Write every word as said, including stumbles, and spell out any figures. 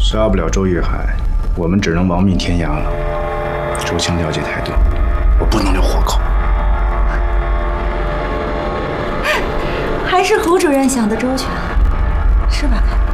杀不了周玉海，我们只能亡命天涯了。周香了解太多，我不能留活口。 还是胡主任想的周全，是吧？